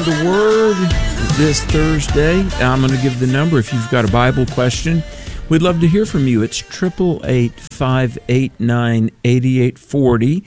Around the Word this Thursday. I'm going to give the number if you've got a Bible question. We'd love to hear from you. It's 888-589-8840.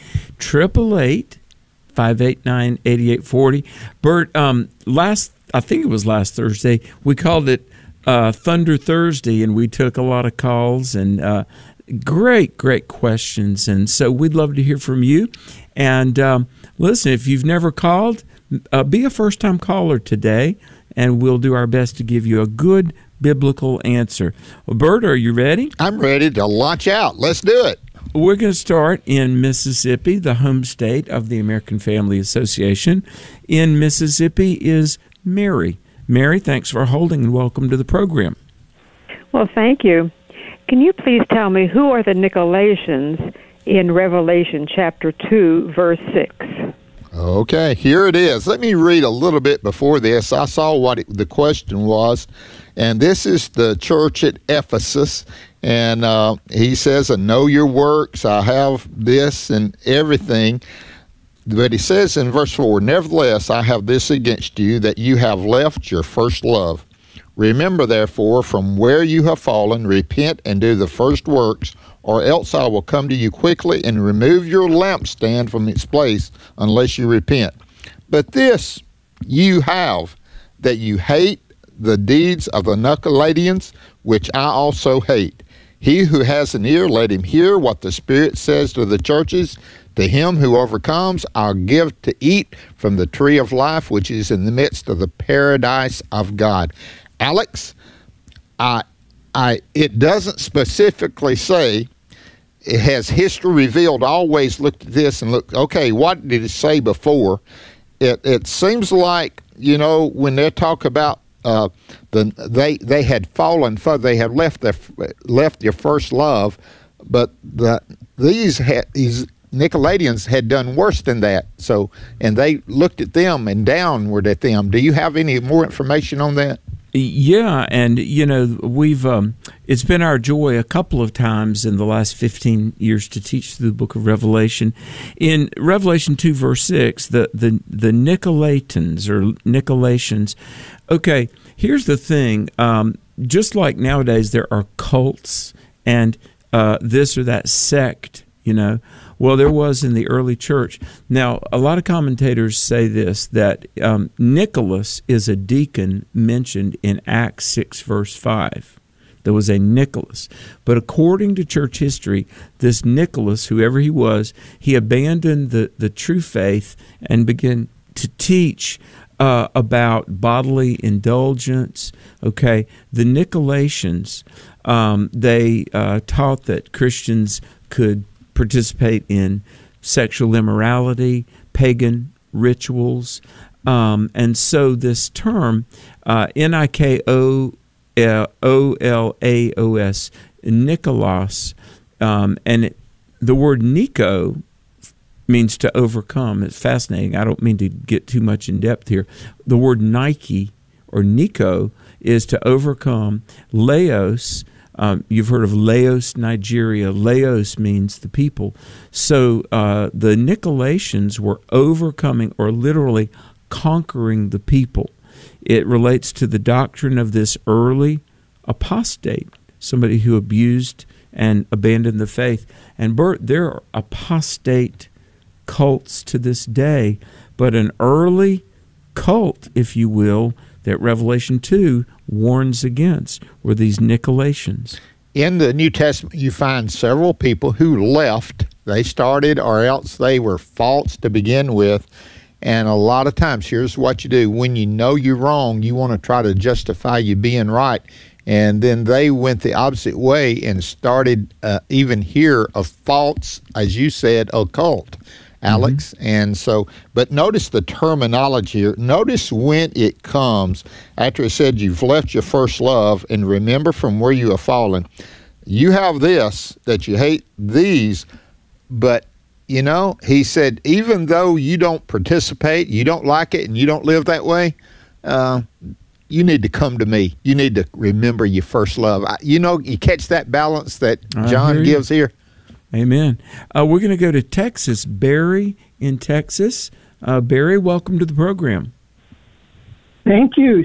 888-589-8840. Bert, I think it was last Thursday, we called it Thunder Thursday, and we took a lot of calls and great questions. And so we'd love to hear from you. And listen, if you've never called, be a first-time caller today, and we'll do our best to give you a good biblical answer. Well, Bert, are you ready? I'm ready to launch out. Let's do it. We're going to start in Mississippi, the home state of the American Family Association. In Mississippi is Mary. Mary, thanks for holding, and welcome to the program. Well, thank you. Can you please tell me who are the Nicolaitans in Revelation chapter 2, verse 6? Okay, here it is. Let me read a little bit before this. I saw what the question was, and this is the church at Ephesus, and he says, "I know your works, I have this and everything." But he says in verse 4, "Nevertheless, I have this against you, that you have left your first love. Remember, therefore, from where you have fallen, repent and do the first works, or else I will come to you quickly and remove your lampstand from its place, unless you repent. But this you have, that you hate the deeds of the Nicolaitans, which I also hate. He who has an ear, let him hear what the Spirit says to the churches. To him who overcomes, I'll give to eat from the tree of life, which is in the midst of the paradise of God." Alex, it doesn't specifically say. It has history revealed. Always looked at this and look, okay, what did it say before? It seems like, when they talk about they had fallen, they had left their first love, but these Nicolaitans had done worse than that. So, and they looked at them and downward at them. Do you have any more information on that? Yeah, and we've it's been our joy a couple of times in the last 15 years to teach through the book of Revelation. In Revelation 2, verse 6, the Nicolaitans or Nicolaitans. Okay, here's the thing. Just like nowadays there are cults and this or that sect, well, there was in the early church. Now, a lot of commentators say this, that Nicholas is a deacon mentioned in Acts 6, verse 5. There was a Nicholas. But according to church history, this Nicholas, whoever he was, he abandoned the true faith and began to teach about bodily indulgence. Okay, the Nicolaitans, they taught that Christians could participate in sexual immorality, pagan rituals, and so this term, Nikolaos, Nicholas, and the word Nico means to overcome. It's fascinating. I don't mean to get too much in depth here. The word Nike or Nico is to overcome. Laos, you've heard of Laos, Nigeria. Laos means the people. So the Nicolaitans were overcoming or literally conquering the people. It relates to the doctrine of this early apostate, somebody who abused and abandoned the faith. And Bert, there are apostate cults to this day, but an early cult, if you will, that Revelation 2 warns against were these Nicolaitans. In the New Testament, you find several people who left. They started, or else they were false to begin with. And a lot of times, here's what you do. When you know you're wrong, you want to try to justify you being right. And then they went the opposite way and started even here a false, as you said, occult, Alex. Mm-hmm. And so, but notice the terminology here. Notice when it comes, after it said you've left your first love, and remember from where you have fallen. You have this, that you hate these, but he said, even though you don't participate, you don't like it, and you don't live that way, you need to come to me. You need to remember your first love. You catch that balance that John gives here? Amen. We're going to go to Texas. Barry in Texas. Barry, welcome to the program. Thank you.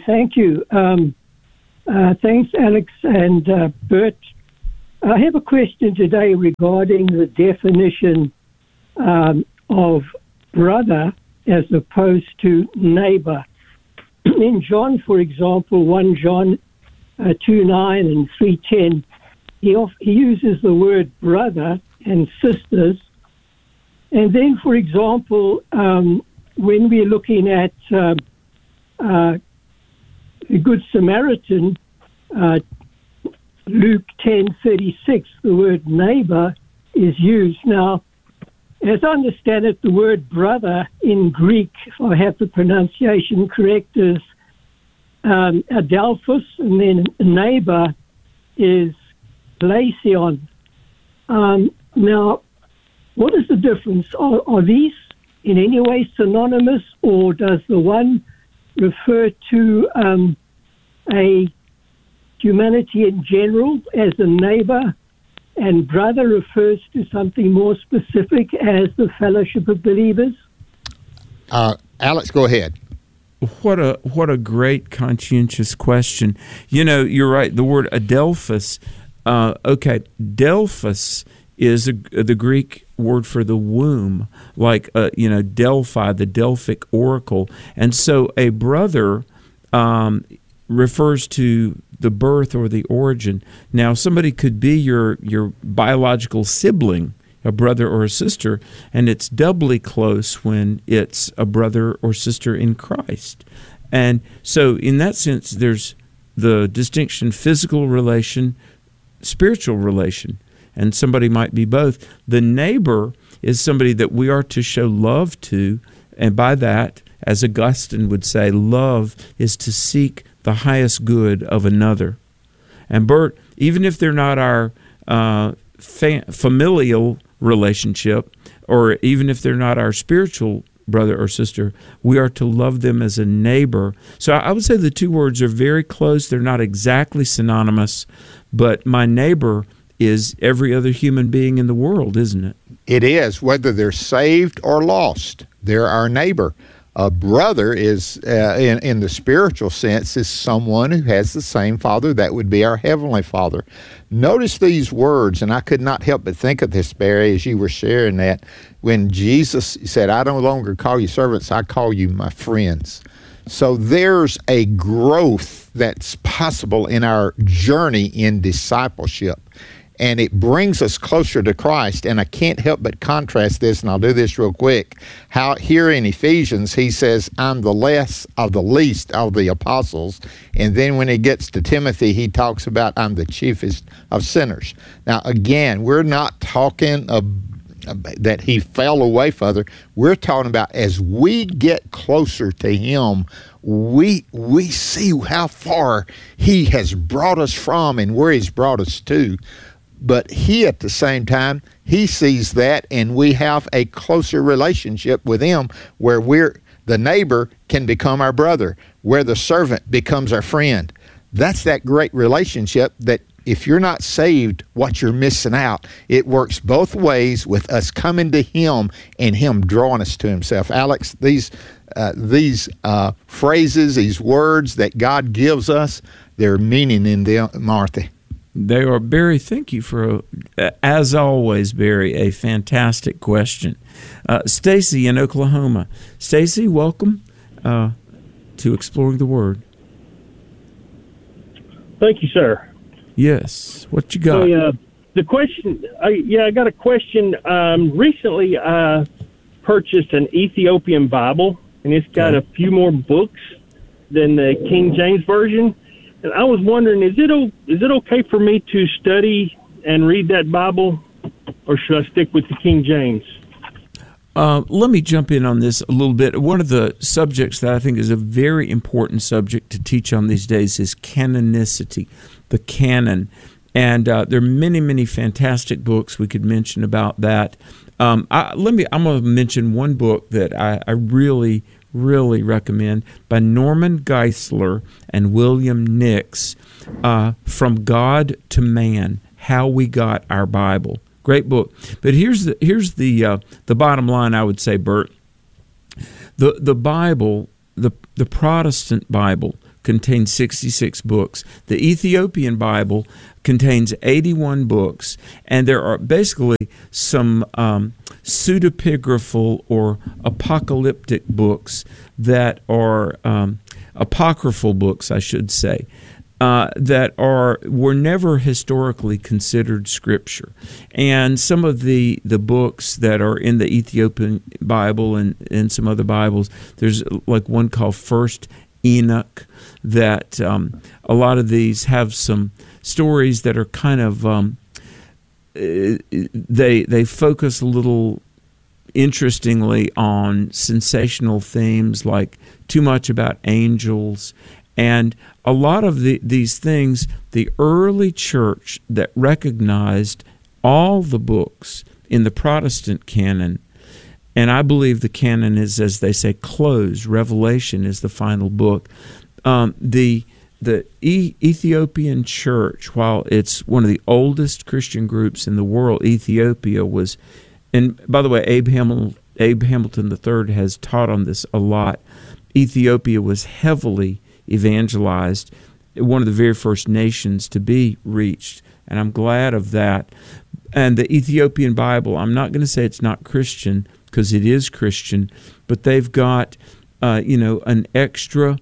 Thanks, Alex and Bert. I have a question today regarding the definition of brother as opposed to neighbor. In John, for example, 1 John 2:9 and 3:10, he uses the word brother and sisters. And then, for example, when we're looking at the Good Samaritan, Luke 10:36, the word neighbor is used. Now, as I understand it, the word brother in Greek, if I have the pronunciation correct, is adelphos, and then neighbor is glacion. Now, what is the difference? Are these in any way synonymous, or does the one refer to a humanity in general as a neighbor, and brother refers to something more specific as the fellowship of believers? Alex, go ahead. What a great conscientious question. You know, you're right. The word adelphos. Delphos is the Greek word for the womb, like Delphi, the Delphic oracle, and so a brother refers to the birth or the origin. Now, somebody could be your biological sibling, a brother or a sister, and it's doubly close when it's a brother or sister in Christ. And so in that sense, there's the distinction: physical relation, spiritual relation, and somebody might be both. The neighbor is somebody that we are to show love to, and by that, as Augustine would say, love is to seek the highest good of another. And Bert, even if they're not our familial relationship, or even if they're not our spiritual brother or sister, we are to love them as a neighbor. So I would say the two words are very close. They're not exactly synonymous, but my neighbor is every other human being in the world, isn't it? It is, whether they're saved or lost. They're our neighbor. A brother is, in the spiritual sense, is someone who has the same Father. That would be our Heavenly Father. Notice these words, and I could not help but think of this, Barry, as you were sharing that, when Jesus said, I no longer call you servants, I call you my friends. So there's a growth that's possible in our journey in discipleship. And it brings us closer to Christ. And I can't help but contrast this, and I'll do this real quick, how here in Ephesians, he says, I'm the less of the least of the apostles. And then when he gets to Timothy, he talks about, I'm the chiefest of sinners. Now, again, we're not talking that he fell away further. We're talking about as we get closer to him, we see how far he has brought us from and where he's brought us to. But he, at the same time, he sees that, and we have a closer relationship with him where the neighbor can become our brother, where the servant becomes our friend. That's that great relationship that if you're not saved, what you're missing out. It works both ways with us coming to him and him drawing us to himself. Alex, these phrases, these words that God gives us, their meaning in them, Martha. They are. Barry, thank you for, as always, Barry, a fantastic question. Stacy in Oklahoma. Stacy, welcome to Exploring the Word. Thank you, sir. Yes. What you got? The question, I got a question. Recently, I purchased an Ethiopian Bible, and it's got a few more books than the King James Version. And I was wondering, is it okay for me to study and read that Bible, or should I stick with the King James? Let me jump in on this a little bit. One of the subjects that I think is a very important subject to teach on these days is canonicity, the canon. And there are many, many fantastic books we could mention about that. I'm going to mention one book that I really recommend, by Norman Geisler and William Nix, From God to Man, How We Got Our Bible. Great book. But here's the bottom line, I would say, Bert. The Bible the Protestant Bible contains 66 books. The Ethiopian Bible contains 81 books, and there are basically some pseudepigraphal or apocalyptic books that are apocryphal books, I should say, that were never historically considered Scripture. And some of the books that are in the Ethiopian Bible and some other Bibles, there's like one called First Enoch, that a lot of these have some stories that are kind of they focus a little interestingly on sensational themes like too much about angels. And a lot of these things, the early church that recognized all the books in the Protestant canon, and I believe the canon is, as they say, closed. Revelation is the final book. The Ethiopian church, while it's one of the oldest Christian groups in the world, Ethiopia was, and by the way, Abe Hamilton III has taught on this a lot. Ethiopia was heavily evangelized, one of the very first nations to be reached, and I'm glad of that. And the Ethiopian Bible, I'm not going to say it's not Christian, because it is Christian, but they've got an extra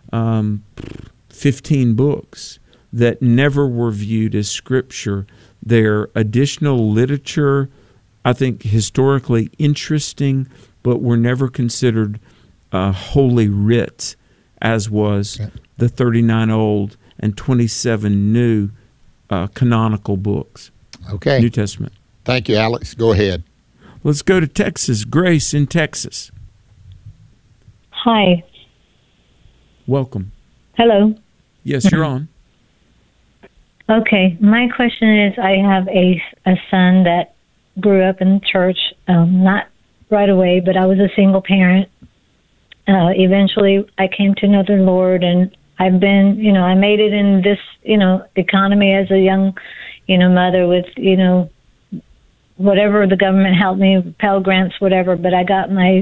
15 books that never were viewed as Scripture. They're additional literature, I think historically interesting, but were never considered holy writ, as was the 39 old and 27 new canonical books. Okay. New Testament. Thank you, Alex. Go ahead. Let's go to Texas. Grace in Texas. Hi. Welcome. Hello. Yes, you're on. Okay. My question is, I have a son that grew up in church, not right away, but I was a single parent. Eventually, I came to know the Lord, and I've been, I made it in this, economy as a young, mother with, whatever the government helped me, Pell Grants, whatever, but I got my,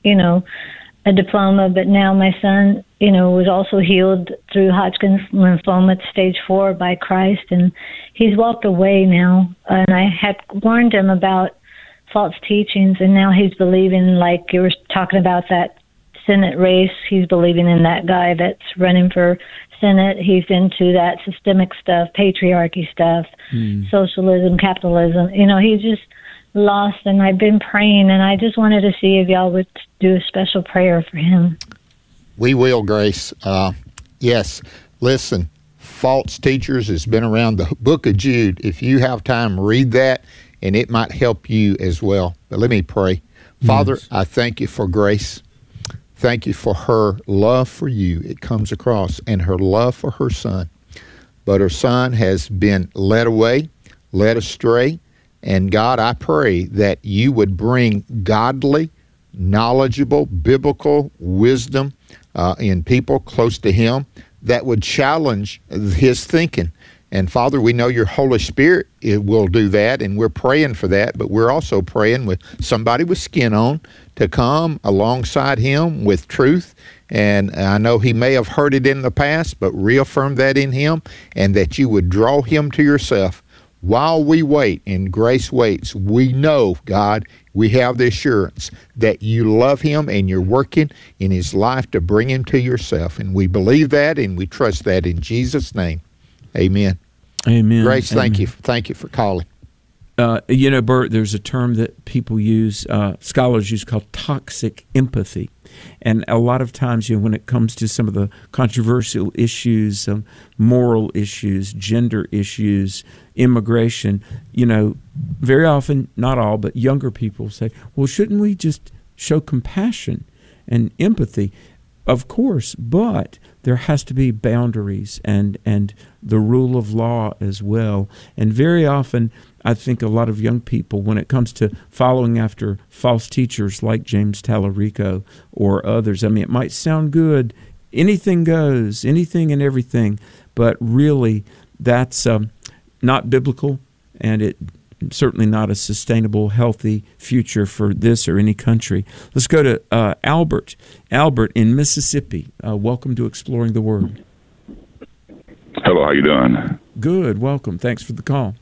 a diploma. But now my son, was also healed through Hodgkin's lymphoma at stage 4 by Christ, and he's walked away now. And I had warned him about false teachings, and now he's believing, like you were talking about that Senate race. He's believing in that guy that's running for Senate. He's into that systemic stuff, patriarchy stuff, socialism, capitalism. He's just lost, and I've been praying, and I just wanted to see if y'all would do a special prayer for him. We will, Grace. Yes. Listen, false teachers has been around the book of Jude. If you have time, read that, and it might help you as well. But let me pray. Father, I thank you for Grace. Thank you for her love for you. It comes across, and her love for her son. But her son has been led away, led astray. And God, I pray that you would bring godly, knowledgeable, biblical wisdom in people close to him that would challenge his thinking. And Father, we know your Holy Spirit will do that, and we're praying for that, but we're also praying with somebody with skin on to come alongside him with truth. And I know he may have heard it in the past, but reaffirm that in him, and that you would draw him to yourself. While we wait and Grace waits, we know, God, we have the assurance that you love him and you're working in his life to bring him to yourself. And we believe that and we trust that in Jesus' name. Amen. Amen. Grace, Amen. Thank you for calling. Bert, there's a term that people use, scholars use, called toxic empathy. And a lot of times, when it comes to some of the controversial issues, moral issues, gender issues, immigration, very often, not all, but younger people say, well, shouldn't we just show compassion and empathy? Of course, but there has to be boundaries and the rule of law as well. And very often, I think a lot of young people, when it comes to following after false teachers like James Tallarico or others, it might sound good, anything goes, anything and everything, but really that's not biblical, and it certainly not a sustainable, healthy future for this or any country. Let's go to Albert. Albert in Mississippi. Welcome to Exploring the Word. Hello, how you doing? Good, welcome. Thanks for the call.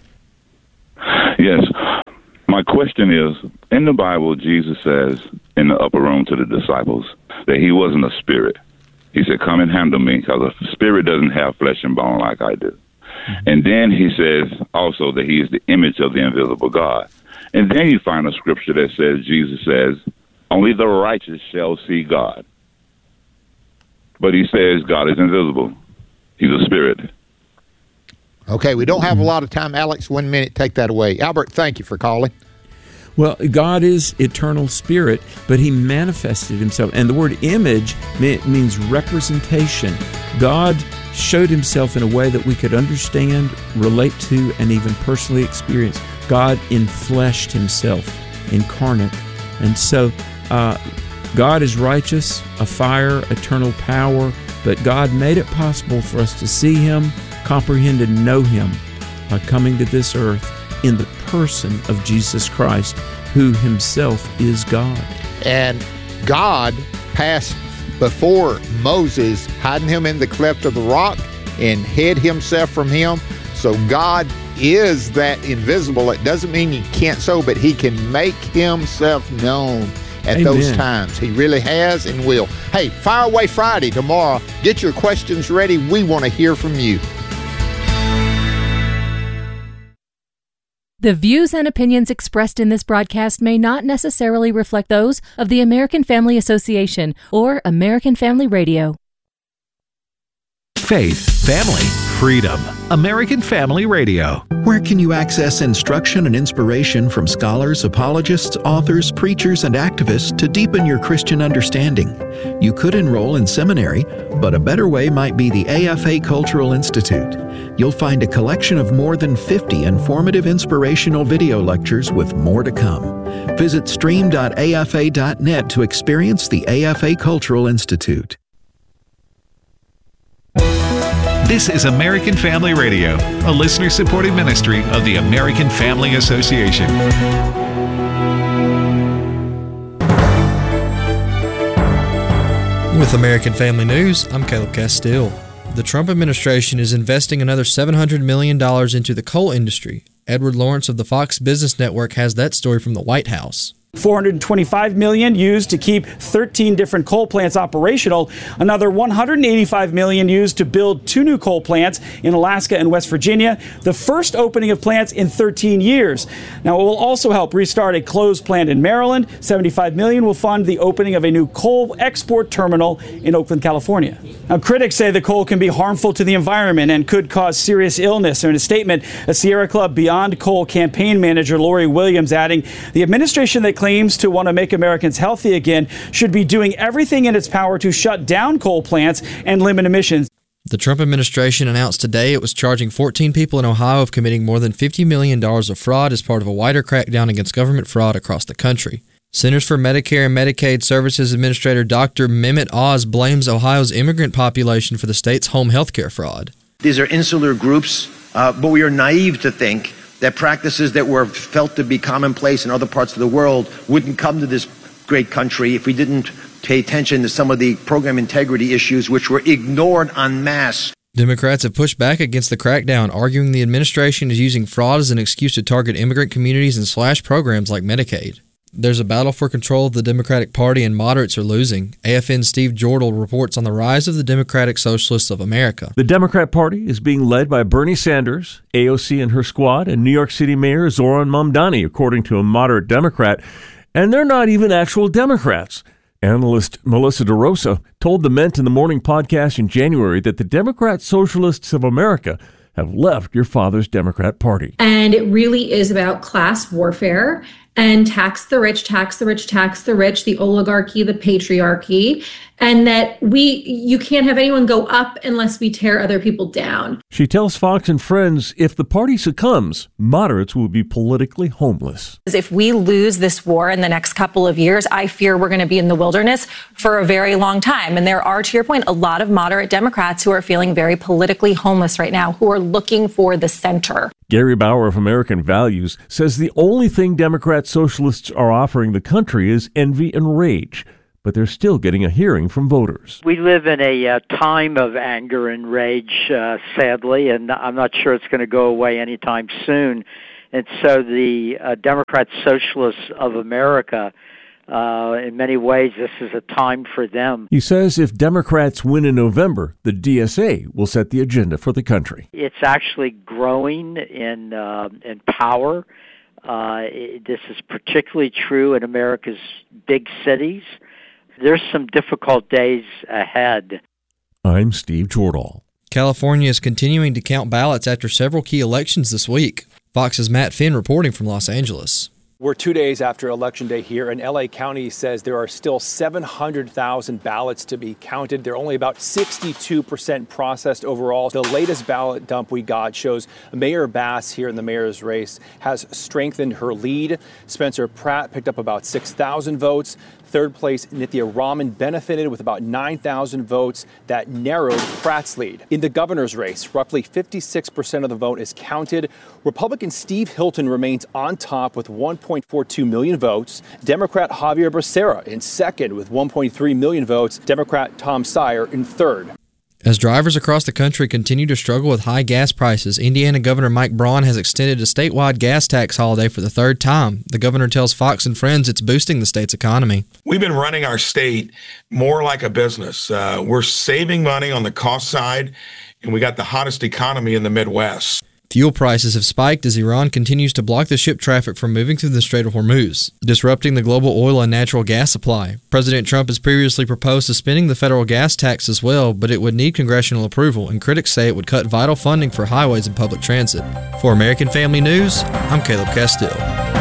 Yes. My question is, in the Bible, Jesus says in the upper room to the disciples that he wasn't a spirit. He said, come and handle me, because a spirit doesn't have flesh and bone like I do. Mm-hmm. And then he says also that he is the image of the invisible God. And then you find a scripture that says, Jesus says, only the righteous shall see God. But he says God is invisible. He's a spirit. Okay, we don't have a lot of time. Alex, 1 minute, take that away. Albert, thank you for calling. Well, God is eternal spirit, but he manifested himself. And the word image means representation. God showed himself in a way that we could understand, relate to, and even personally experience. God enfleshed himself, incarnate. And so God is righteous, a fire, eternal power, but God made it possible for us to see him, comprehend and know him by coming to this earth in the person of Jesus Christ, who himself is God. And God passed before Moses, hiding him in the cleft of the rock and hid himself from him. So God is that invisible. It doesn't mean he can't but he can make himself known at Amen. Those times. He really has and will. Hey, Fire Away Friday tomorrow. Get your questions ready. We want to hear from you. The views and opinions expressed in this broadcast may not necessarily reflect those of the American Family Association or American Family Radio. Faith, family, freedom. American Family Radio. Where can you access instruction and inspiration from scholars, apologists, authors, preachers, and activists to deepen your Christian understanding? You could enroll in seminary, but a better way might be the AFA Cultural Institute. You'll find a collection of more than 50 informative inspirational video lectures with more to come. Visit stream.afa.net to experience the AFA Cultural Institute. This is American Family Radio, a listener-supported ministry of the American Family Association. With American Family News, I'm Caleb Castile. The Trump administration is investing another $700 million into the coal industry. Edward Lawrence of the Fox Business Network has that story from the White House. $425 million used to keep 13 different coal plants operational. Another $185 million used to build 2 new coal plants in Alaska and West Virginia, the first opening of plants in 13 years. Now, it will also help restart a closed plant in Maryland. $75 million will fund the opening of a new coal export terminal in Oakland, California. Now, critics say the coal can be harmful to the environment and could cause serious illness. In a statement, a Sierra Club Beyond Coal campaign manager, Lori Williams, adding, the administration that claims to want to make Americans healthy again should be doing everything in its power to shut down coal plants and limit emissions. The Trump administration announced today it was charging 14 people in Ohio of committing more than $50 million of fraud as part of a wider crackdown against government fraud across the country. Centers for Medicare and Medicaid Services Administrator Dr. Mehmet Oz blames Ohio's immigrant population for the state's home health care fraud. These are insular groups, but we are naive to think that practices that were felt to be commonplace in other parts of the world wouldn't come to this great country if we didn't pay attention to some of the program integrity issues which were ignored en masse. Democrats have pushed back against the crackdown, arguing the administration is using fraud as an excuse to target immigrant communities and slash programs like Medicaid. There's a battle for control of the Democratic Party and moderates are losing. AFN's Steve Jordal reports on the rise of the Democratic Socialists of America. The Democrat Party is being led by Bernie Sanders, AOC and her squad, and New York City Mayor Zoran Mamdani, according to a moderate Democrat. And they're not even actual Democrats. Analyst Melissa DeRosa told the Ment in the Morning podcast in January that the Democrat Socialists of America have left your father's Democrat Party. And it really is about class warfare and tax the rich, tax the rich, tax the rich, the oligarchy, the patriarchy. and that you can't have anyone go up unless we tear other people down. She tells Fox and Friends if the party succumbs, moderates will be politically homeless. If we lose this war in the next couple of years, I fear we're going to be in the wilderness for a very long time. And there are, to your point, a lot of moderate Democrats who are feeling very politically homeless right now, who are looking for the center. Gary Bauer of American Values says the only thing Democrat socialists are offering the country is envy and rage, but they're still getting a hearing from voters. We live in a time of anger and rage, sadly, and I'm not sure it's going to go away anytime soon. And so the Democrat Socialists of America, in many ways, this is a time for them. He says if Democrats win in November, the DSA will set the agenda for the country. It's actually growing in power. This is particularly true in America's big cities. There's some difficult days ahead. I'm Steve Jordahl. California is continuing to count ballots after several key elections this week. Fox's Matt Finn reporting from Los Angeles. We're 2 days after Election Day here, and L.A. County says there are still 700,000 ballots to be counted. They're only about 62% processed overall. The latest ballot dump we got shows Mayor Bass here in the mayor's race has strengthened her lead. Spencer Pratt picked up about 6,000 votes. Third place, Nithya Raman benefited with about 9,000 votes. That narrowed Pratt's lead. In the governor's race, roughly 56% of the vote is counted. Republican Steve Hilton remains on top with 1.42 million votes. Democrat Javier Becerra in second with 1.3 million votes. Democrat Tom Steyer in third. As drivers across the country continue to struggle with high gas prices, Indiana Governor Mike Braun has extended a statewide gas tax holiday for the third time. The governor tells Fox and Friends it's boosting the state's economy. We've been running our state more like a business. We're saving money on the cost side, and we got the hottest economy in the Midwest. Fuel prices have spiked as Iran continues to block the ship traffic from moving through the Strait of Hormuz, disrupting the global oil and natural gas supply. President Trump has previously proposed suspending the federal gas tax as well, but it would need congressional approval, and critics say it would cut vital funding for highways and public transit. For American Family News, I'm Caleb Castile.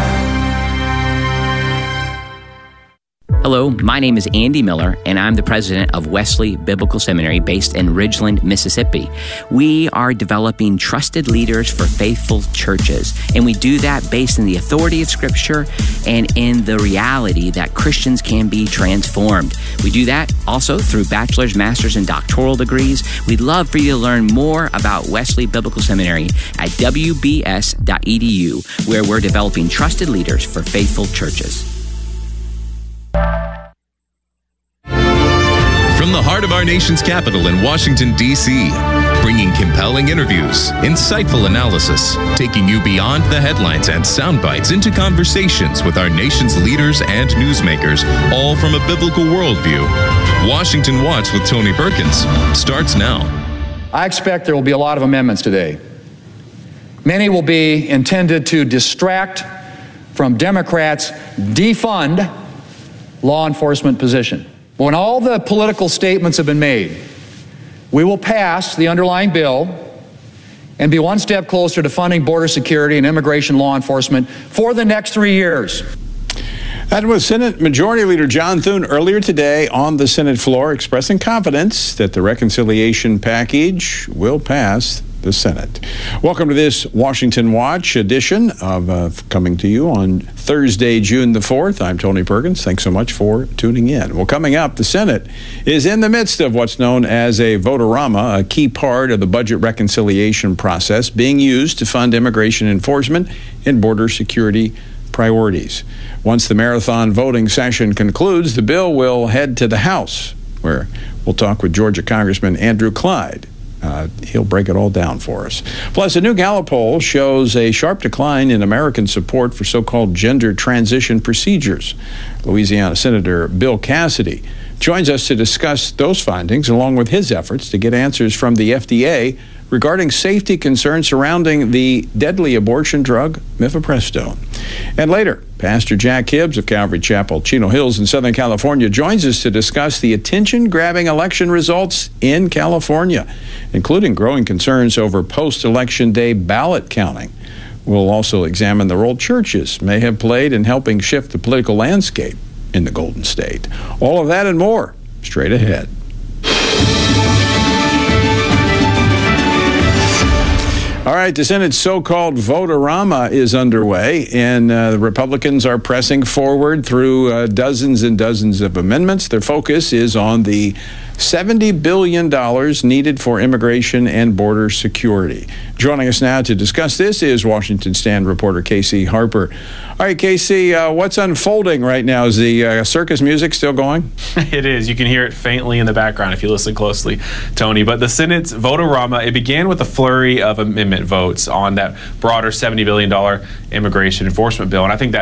Hello, my name is Andy Miller, and I'm the president of Wesley Biblical Seminary based in Ridgeland, Mississippi. We are developing trusted leaders for faithful churches, and we do that based in the authority of Scripture and in the reality that Christians can be transformed. We do that also through bachelor's, master's, and doctoral degrees. We'd love for you to learn more about Wesley Biblical Seminary at wbs.edu, where we're developing trusted leaders for faithful churches. From the heart of our nation's capital in Washington, D.C., bringing compelling interviews, insightful analysis, taking you beyond the headlines and sound bites into conversations with our nation's leaders and newsmakers, all from a biblical worldview. Washington Watch with Tony Perkins starts now. I expect there will be a lot of amendments today. Many will be intended to distract from Democrats' defund law enforcement position. When all the political statements have been made, we will pass the underlying bill and be one step closer to funding border security and immigration law enforcement for the next 3 years. That was Senate Majority Leader John Thune earlier today on the Senate floor, expressing confidence that the reconciliation package will pass the Senate. Welcome to this Washington Watch edition of coming to you on Thursday, June the 4th. I'm Tony Perkins. Thanks so much for tuning in. Well, coming up, the Senate is in the midst of what's known as a vote-a-rama, a key part of the budget reconciliation process being used to fund immigration enforcement and border security priorities. Once the marathon voting session concludes, the bill will head to the House, where we'll talk with Georgia Congressman Andrew Clyde. He'll break it all down for us. Plus, a new Gallup poll shows a sharp decline in American support for so-called gender transition procedures. Louisiana Senator Bill Cassidy joins us to discuss those findings, along with his efforts to get answers from the FDA regarding safety concerns surrounding the deadly abortion drug mifepristone. And later, Pastor Jack Hibbs of Calvary Chapel, Chino Hills in Southern California, joins us to discuss the attention-grabbing election results in California, including growing concerns over post-election day ballot counting. We'll also examine the role churches may have played in helping shift the political landscape in the Golden State. All of that and more straight ahead. All right, the Senate's so-called Vote-A-Rama is underway, and the Republicans are pressing forward through dozens and dozens of amendments. Their focus is on the $70 billion needed for immigration and border security. Joining us now to discuss this is Washington Stand reporter Casey Harper. All right, Casey, what's unfolding right now? Is the circus music still going? It is. You can hear it faintly in the background if you listen closely, Tony. But the Senate's Vote-A-Rama, it began with a flurry of amendment votes on that broader $70 billion immigration enforcement bill. And I think that